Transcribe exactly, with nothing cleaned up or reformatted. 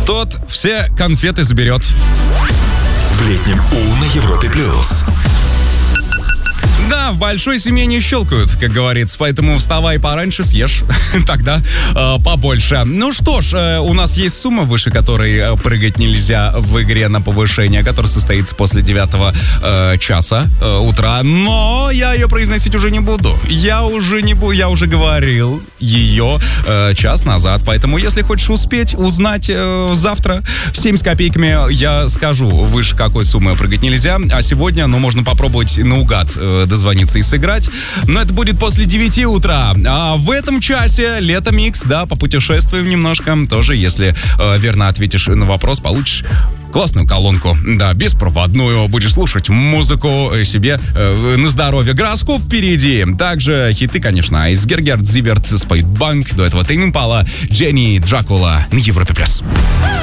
тот все конфеты заберет. В летнем У на Европе плюс. Да, в большой семье не щелкают, как говорится, поэтому вставай пораньше, съешь, тогда э, побольше. Ну что ж, э, у нас есть сумма, выше которой э, прыгать нельзя в игре на повышение, которая состоится после девятого э, часа э, утра, но я ее произносить уже не буду. Я уже не буду, я уже говорил ее э, час назад, поэтому если хочешь успеть узнать э, завтра в семь с копейками, я скажу, выше какой суммы прыгать нельзя, а сегодня, ну, можно попробовать наугад э, дозвониться и сыграть. Но это будет после девяти утра. А в этом часе Лето Микс, да, попутешествуем немножко. Тоже, если э, верно ответишь на вопрос, получишь классную колонку. Да, беспроводную. Будешь слушать музыку себе э, на здоровье. Гороскоп впереди. Также хиты, конечно, Айс Гергерт, Зиверт, Спайдбанк. До этого Тейм Импала, Дженни, Дракула на Европе+.